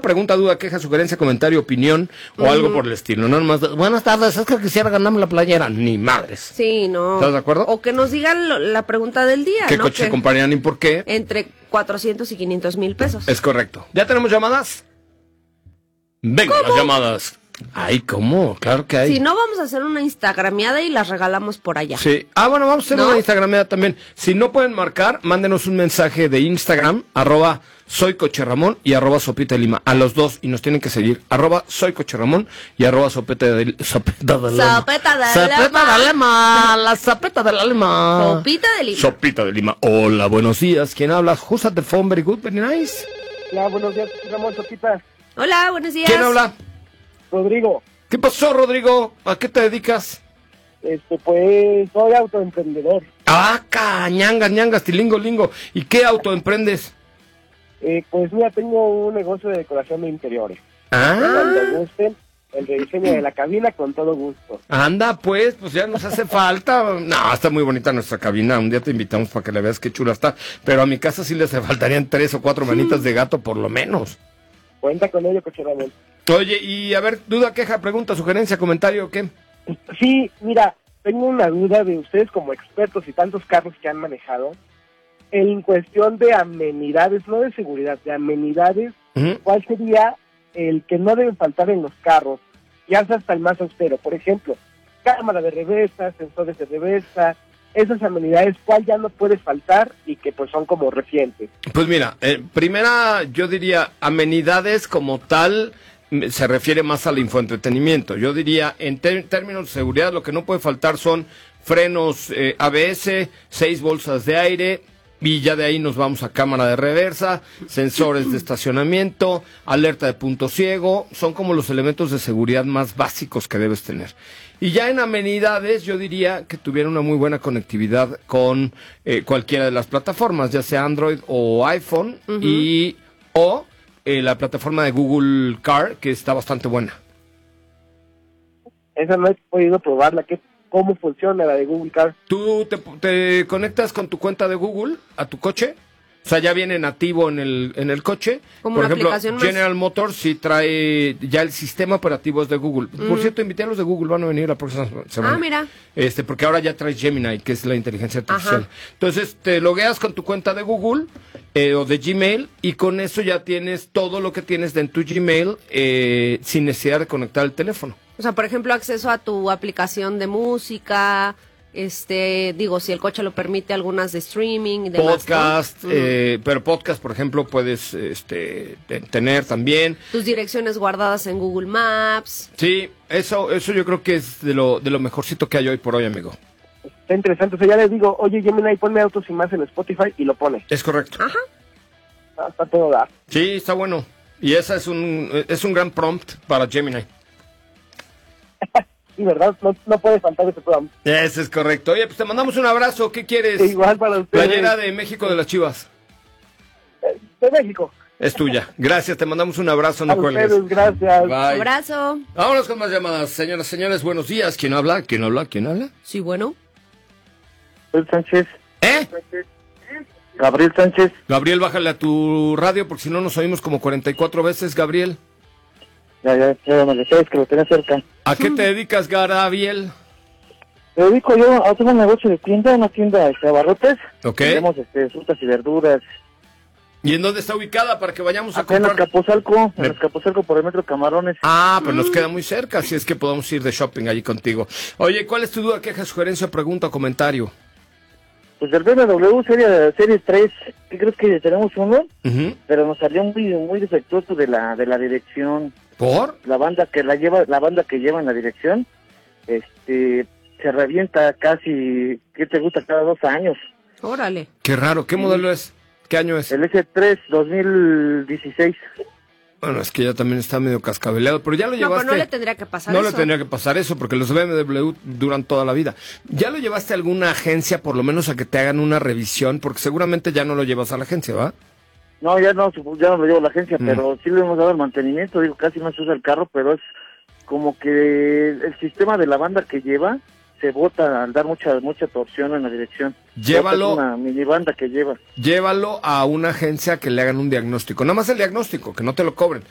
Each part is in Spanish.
pregunta, duda, queja, sugerencia, comentario, opinión o algo por el estilo. No nomás, buenas tardes, es que quisiera ganarme la playera. Ni madres. Sí, no. ¿Estás de acuerdo? O que nos digan la pregunta del día, ¿Qué ¿no? coche comprarían y por qué? Entre 400 y 500 mil pesos. Es correcto. ¿Ya tenemos llamadas? Venga, las llamadas. Ay, ¿cómo? Claro que hay. Si no, vamos a hacer una instagrameada y las regalamos por allá. Sí. Bueno, vamos a hacer ¿No? una instagrameada también. Si no pueden marcar, mándenos un mensaje de Instagram, @soycocherramón y @sopita de lima. A los dos, y nos tienen que seguir, @soycocherramón y @sopita de lima. Sopita de lima. La sopita de la lima. Sopita de lima. Sopita de lima. Hola, buenos días. ¿Quién habla? Who's at the phone? Very good, very nice. Hola, buenos días, Ramón Sopita. Hola, buenos días. ¿Quién habla? Rodrigo, ¿Qué pasó, Rodrigo? ¿A qué te dedicas? pues soy autoemprendedor. Ñangas, tilingo, lingo. ¿Y qué autoemprendes? Pues mira, tengo un negocio de decoración de interiores. Cuando gusten, el rediseño de la cabina con todo gusto. Anda, pues ya nos hace falta. No, está muy bonita nuestra cabina. Un día te invitamos para que la veas qué chula está. Pero a mi casa sí les faltarían 3 o 4 manitas de gato por lo menos. Cuenta con ello, Coche Ramón. Oye, y a ver, duda, queja, pregunta, sugerencia, comentario, ¿o qué? Sí, mira, tengo una duda de ustedes como expertos y tantos carros que han manejado. En cuestión de amenidades, no de seguridad, de amenidades, ¿cuál sería el que no deben faltar en los carros? Ya sea hasta el más austero. Por ejemplo, cámara de reversa, sensores de reversa, esas amenidades, ¿cuál ya no puede faltar y que pues son como recientes? Pues mira, primera yo diría amenidades como tal se refiere más al infoentretenimiento. Yo diría en términos de seguridad lo que no puede faltar son frenos ABS, 6 bolsas de aire y ya de ahí nos vamos a cámara de reversa, sensores de estacionamiento, alerta de punto ciego, son como los elementos de seguridad más básicos que debes tener. Y ya en amenidades yo diría que tuviera una muy buena conectividad con cualquiera de las plataformas, ya sea Android o iPhone, o la plataforma de Google Car, que está bastante buena. Esa no he podido probarla, ¿cómo funciona la de Google Car? ¿Tú te conectas con tu cuenta de Google a tu coche? O sea, ya viene nativo en el coche. Como Por una ejemplo, aplicación más. General Motors sí trae ya el sistema operativo es de Google. Por cierto, invité a los de Google, van a venir la próxima semana. Mira. Porque ahora ya trae Gemini, que es la inteligencia artificial. Ajá. Entonces, te logueas con tu cuenta de Google o de Gmail y con eso ya tienes todo lo que tienes en tu Gmail sin necesidad de conectar el teléfono. O sea, por ejemplo, acceso a tu aplicación de música, si el coche lo permite, algunas de streaming y demás, Podcast, ¿no? pero podcast, por ejemplo, puedes tener también. Tus direcciones guardadas en Google Maps. Sí, eso yo creo que es de lo mejorcito que hay hoy por hoy, amigo. Está interesante, o sea, ya les digo, oye, Gemini, ponme Autos y Más en Spotify y lo pone. Es correcto. Ajá. Está todo dar. Sí, está bueno. Y esa es un gran prompt para Gemini. Sí, ¿verdad? No puede faltar este programa. Ese es correcto. Oye, pues te mandamos un abrazo. ¿Qué quieres? Igual para ustedes. Playera de México de las Chivas. De México. Es tuya. Gracias, te mandamos un abrazo. No A cuelgues. ustedes, gracias. Bye. Abrazo. Vámonos con más llamadas. Señoras, señores, buenos días. ¿Quién habla? ¿Quién habla? ¿Quién habla? Sí, bueno. Gabriel Sánchez. ¿Eh? Gabriel Sánchez. Gabriel, bájale a tu radio porque si no nos oímos como 44 veces, Gabriel. Ya me decías que lo tenía cerca. ¿A qué te dedicas, Gabriel? Me dedico yo a hacer un negocio de tienda, una tienda de abarrotes. Ok. Tenemos frutas y verduras. ¿Y en dónde está ubicada para que vayamos a Acá en comprar? Los Capozalco por el metro Camarones. Pues nos queda muy cerca, así es que podemos ir de shopping allí contigo. Oye, ¿cuál es tu duda, queja, sugerencia, pregunta o comentario? Pues del BMW serie 3, ¿qué crees que tenemos uno? Uh-huh. Pero nos salió muy defectuoso de la dirección. ¿Por? La banda que lleva en la dirección, se revienta casi, ¿qué te gusta? Cada 2 años. Órale. Qué raro, ¿qué modelo es? ¿Qué año es? El S3 2016. Bueno, es que ya también está medio cascabeleado, pero ya lo No, llevaste. pero no le tendría que pasar No eso. le tendría que pasar eso, porque los BMW duran toda la vida. ¿Ya lo llevaste a alguna agencia, por lo menos a que te hagan una revisión? Porque seguramente ya no lo llevas a la agencia, ¿va? No, ya no lo llevo a la agencia, pero sí le hemos dado el mantenimiento. Digo, casi no se usa el carro, pero es como que el sistema de la banda que lleva se bota al dar mucha torsión en la dirección. Llévalo. Es una minibanda que lleva. Llévalo a una agencia que le hagan un diagnóstico. Nada más el diagnóstico, que no te lo cobren.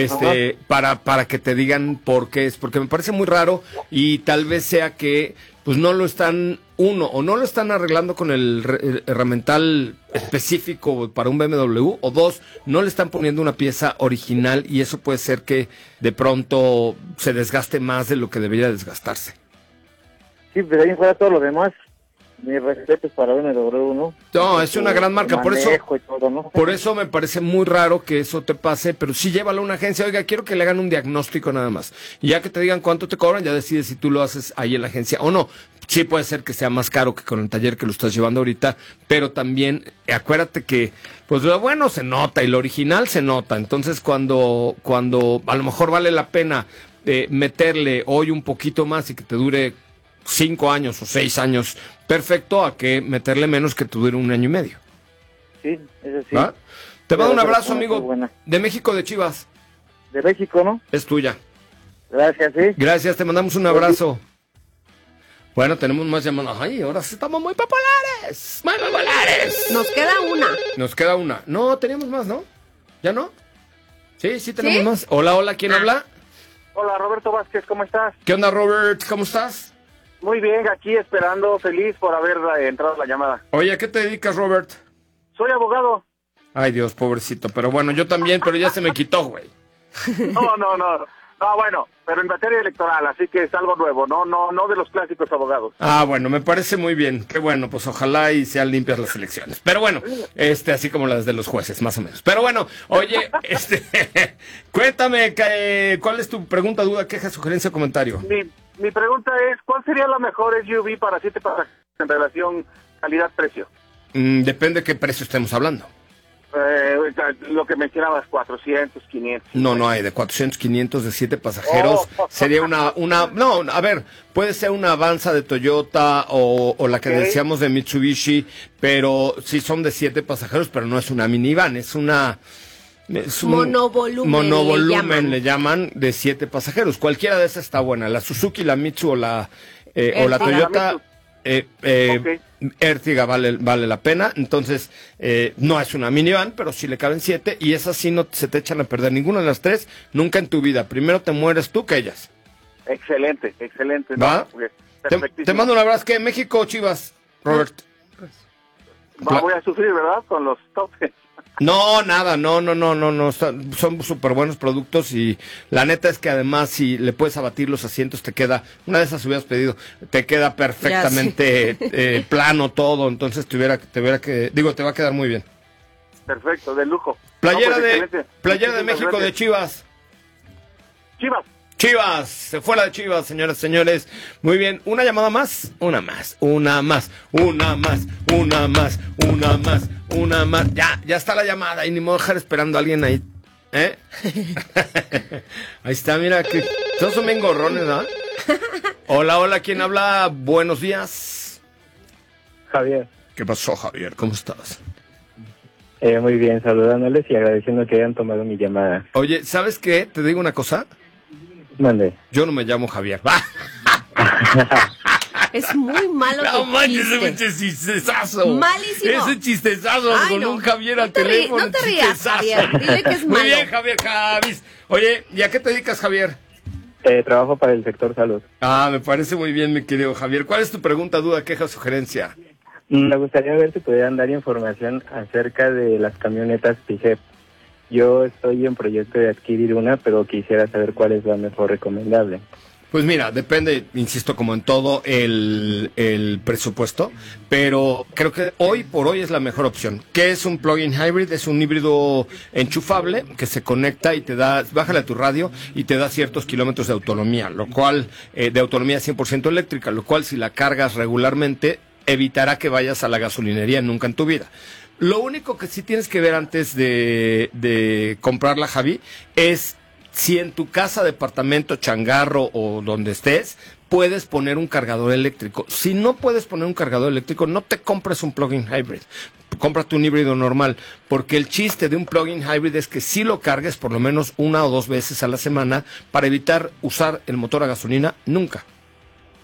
Para que te digan por qué es. Porque me parece muy raro y tal vez sea que pues no lo están, o no lo están arreglando con el herramental específico para un BMW, o dos, no le están poniendo una pieza original y eso puede ser que de pronto se desgaste más de lo que debería desgastarse. Sí, pero ahí fuera todo lo demás. Mi respeto es para BMW, ¿no? No, es una gran marca, por eso, y todo, ¿no? por eso me parece muy raro que eso te pase, pero sí llévalo a una agencia. Oiga, quiero que le hagan un diagnóstico nada más. Y ya que te digan cuánto te cobran, ya decides si tú lo haces ahí en la agencia o no. Sí puede ser que sea más caro que con el taller que lo estás llevando ahorita, pero también acuérdate que pues lo bueno se nota y lo original se nota. Entonces cuando a lo mejor vale la pena meterle hoy un poquito más y que te dure 5 años o 6 años, perfecto, a que meterle menos que te dure 1 año y medio. Sí, eso sí. ¿Va? Te mando un abrazo, amigo. De México, de Chivas. De México, ¿no? Es tuya. Gracias, sí. Gracias, te mandamos un abrazo. Bueno, tenemos más llamadas. Ay, ahora sí estamos muy populares. ¡Muy populares! Nos queda una. No, teníamos más, ¿no? ¿Ya no? Sí, tenemos más. Hola, ¿quién habla? Hola, Roberto Vázquez, ¿cómo estás? ¿Qué onda, Robert? ¿Cómo estás? Muy bien, aquí esperando, feliz por haber entrado a la llamada. Oye, ¿a qué te dedicas, Robert? Soy abogado. Ay, Dios, pobrecito. Pero bueno, yo también, pero ya se me quitó, güey. No, bueno, pero en materia electoral, así que es algo nuevo, no de los clásicos abogados. Ah, bueno, me parece muy bien. Qué bueno, pues ojalá y sean limpias las elecciones. Pero bueno, así como las de los jueces, más o menos. Pero bueno, oye, cuéntame, ¿cuál es tu pregunta, duda, queja, sugerencia o comentario? Mi pregunta es, ¿cuál sería la mejor SUV para 7 pasajeros en relación calidad-precio? Depende de qué precio estemos hablando. Lo que mencionabas, 400, 500. No hay de 400, 500 de 7 pasajeros. Sería no, a ver, puede ser una Avanza de Toyota o la que decíamos de Mitsubishi, pero sí son de 7 pasajeros, pero no es una minivan, es un monovolumen le llaman, de 7 pasajeros. Cualquiera de esas está buena, la Suzuki, la Mitsu o la Toyota. Ertiga vale la pena. Entonces no es una minivan, pero sí le caben 7 y esas sí no se te echan a perder ninguna de las 3 nunca en tu vida. Primero te mueres tú que ellas. Excelente. ¿Va? Te mando un abrazo. ¿Qué? ¿México o Chivas, Robert? Voy a sufrir, ¿verdad? Con los topes. No, nada, no, son súper buenos productos y la neta es que además si le puedes abatir los asientos te queda, una de esas hubieras pedido, te queda perfectamente plano todo, entonces te va a quedar muy bien. Perfecto, de lujo. Playera de México de Chivas. Chivas, se fue la de Chivas, señoras y señores. Muy bien, una llamada más, una más. Ya está la llamada y ni modo dejar esperando a alguien ahí. Ahí está, mira, que todos son bien gorrones, ¿no? Hola, ¿quién habla? Buenos días. Javier. ¿Qué pasó, Javier? ¿Cómo estás? Muy bien, saludándoles y agradeciendo que hayan tomado mi llamada. Oye, ¿sabes qué? Te digo una cosa. Mande. Yo no me llamo Javier. Es muy malo. No manches, ese chistezazo. Malísimo. Ese chistezazo con un Javier al teléfono. No te rías, Javier. Dile que es malo. Muy bien, Javier Javis. Oye, ¿y a qué te dedicas, Javier? Trabajo para el sector salud. Me parece muy bien, mi querido Javier. ¿Cuál es tu pregunta, duda, queja, sugerencia? Me gustaría ver si pudieran dar información acerca de las camionetas PIJEP. Yo estoy en proyecto de adquirir una, pero quisiera saber cuál es la mejor recomendable. Pues mira, depende, insisto, como en todo el presupuesto, pero creo que hoy por hoy es la mejor opción. ¿Qué es un plug-in hybrid? Es un híbrido enchufable que se conecta y te da, bájale a tu radio y te da ciertos kilómetros de autonomía, lo cual, de autonomía 100% eléctrica, lo cual si la cargas regularmente evitará que vayas a la gasolinería nunca en tu vida. Lo único que sí tienes que ver antes de comprarla, Javi, es si en tu casa, departamento, changarro o donde estés, puedes poner un cargador eléctrico. Si no puedes poner un cargador eléctrico, no te compres un plug-in hybrid. Cómprate un híbrido normal, porque el chiste de un plug-in hybrid es que sí lo cargues por lo menos 1 o 2 veces a la semana para evitar usar el motor a gasolina nunca.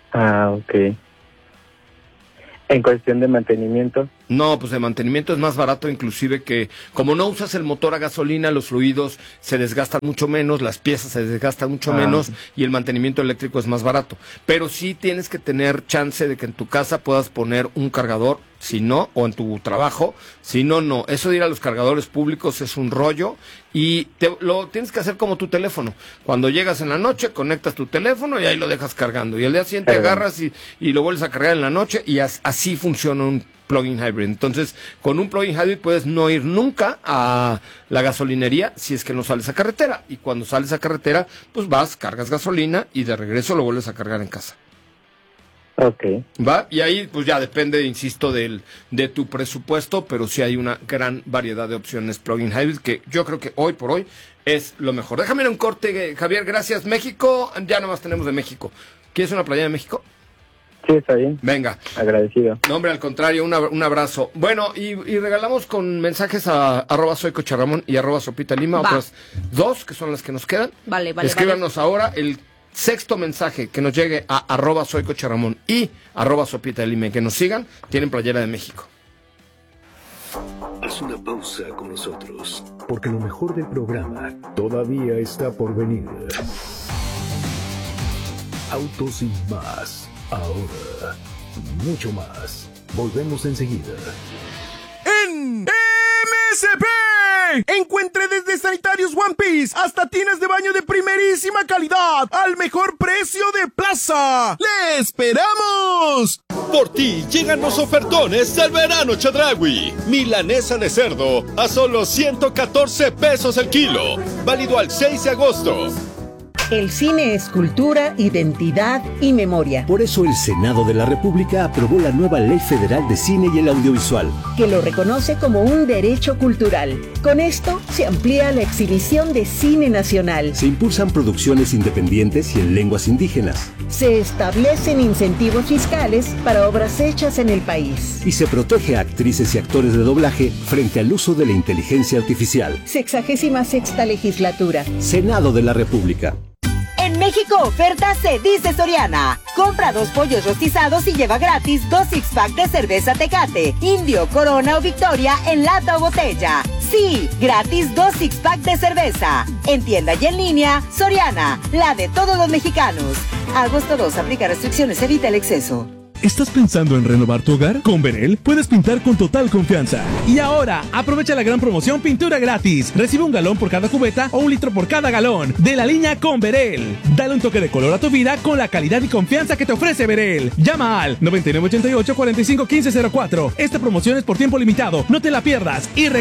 Ah, ok. En cuestión de mantenimiento. No, pues de mantenimiento es más barato, inclusive que como no usas el motor a gasolina, los fluidos se desgastan mucho menos, las piezas se desgastan mucho menos y el mantenimiento eléctrico es más barato. Pero sí tienes que tener chance de que en tu casa puedas poner un cargador, si no, o en tu trabajo, si no, no. Eso de ir a los cargadores públicos es un rollo y lo tienes que hacer como tu teléfono. Cuando llegas en la noche, conectas tu teléfono y ahí lo dejas cargando. Y al día siguiente agarras y lo vuelves a cargar en la noche y así funciona un plug-in hybrid. Entonces, con un plug-in hybrid puedes no ir nunca a la gasolinería si es que no sales a carretera. Y cuando sales a carretera, pues vas, cargas gasolina y de regreso lo vuelves a cargar en casa. Ok. ¿Va? Y ahí, pues ya depende, insisto, de tu presupuesto, pero sí hay una gran variedad de opciones plug-in hybrid que yo creo que hoy por hoy es lo mejor. Déjame ir a un corte, Javier, gracias. México, ya nomás tenemos de México. ¿Quieres una playera de México? Sí, está bien. Venga. Agradecido. No, hombre, al contrario, un abrazo. Bueno, y regalamos con mensajes a @soycocharramón y @sopitalima, otras dos que son las que nos quedan. Vale. Escríbanos ahora el sexto mensaje que nos llegue a @soycocharramón y @sopitalima, que nos sigan, tienen playera de México. Haz una pausa con nosotros, porque lo mejor del programa todavía está por venir. Autos y más. Ahora, mucho más. Volvemos enseguida. En MSP. Encuentre desde sanitarios One Piece hasta tinas de baño de primerísima calidad al mejor precio de plaza. ¡Le esperamos! Por ti llegan los ofertones del verano Chedraui. Milanesa de cerdo a solo 114 pesos el kilo. Válido al 6 de agosto. El cine es cultura, identidad y memoria. Por eso el Senado de la República aprobó la nueva Ley Federal de Cine y el Audiovisual, que lo reconoce como un derecho cultural. Con esto se amplía la exhibición de cine nacional. Se impulsan producciones independientes y en lenguas indígenas. Se establecen incentivos fiscales para obras hechas en el país. Y se protege a actrices y actores de doblaje frente al uso de la inteligencia artificial. 66ª legislatura. Senado de la República. En México, oferta se dice Soriana. Compra 2 pollos rostizados y lleva gratis 2 six-pack de cerveza Tecate, Indio, Corona o Victoria en lata o botella. Sí, gratis 2 six-pack de cerveza. En tienda y en línea, Soriana, la de todos los mexicanos. Agosto 2, aplica restricciones, evita el exceso. ¿Estás pensando en renovar tu hogar? Con Verel puedes pintar con total confianza. Y ahora, aprovecha la gran promoción pintura gratis. Recibe 1 galón por cada cubeta o 1 litro por cada galón de la línea con Verel. Dale un toque de color a tu vida con la calidad y confianza que te ofrece Verel. Llama al 9988 45 1504. Esta promoción es por tiempo limitado. No te la pierdas y